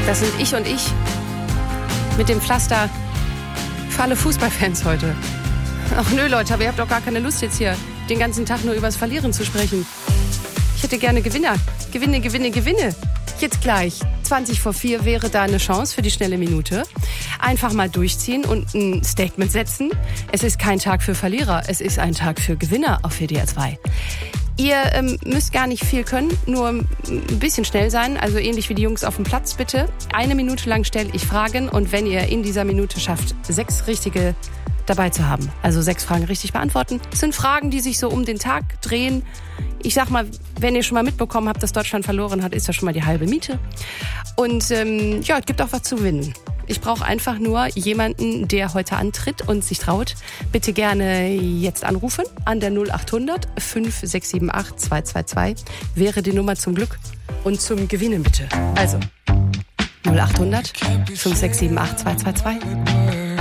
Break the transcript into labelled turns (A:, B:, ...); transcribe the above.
A: Das sind ich und ich mit dem Pflaster für alle Fußballfans heute. Ach nö, Leute, aber ihr habt doch gar keine Lust jetzt hier den ganzen Tag nur übers Verlieren zu sprechen. Ich hätte gerne Gewinner. Gewinne. Jetzt gleich. 4:20 wäre da eine Chance für die schnelle Minute. Einfach mal durchziehen und ein Statement setzen. Es ist kein Tag für Verlierer, es ist ein Tag für Gewinner auf WDR 2. Ihr müsst gar nicht viel können, nur ein bisschen schnell sein, also ähnlich wie die Jungs auf dem Platz bitte. 1 Minute lang stelle ich Fragen und wenn ihr in dieser Minute schafft, 6 richtige dabei zu haben, also 6 Fragen richtig beantworten, das sind Fragen, die sich so um den Tag drehen. Ich sag mal, wenn ihr schon mal mitbekommen habt, dass Deutschland verloren hat, ist das schon mal die halbe Miete. Und ja, es gibt auch was zu gewinnen. Ich brauche einfach nur jemanden, der heute antritt und sich traut. Bitte gerne jetzt anrufen an der 0800 5678 222. Wäre die Nummer zum Glück und zum Gewinnen bitte. Also 0800 5678 222.